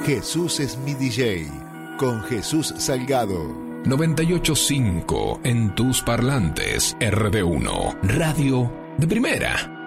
Jesús es mi DJ, con Jesús Salgado. 98.5 en tus parlantes. RD1, radio de primera.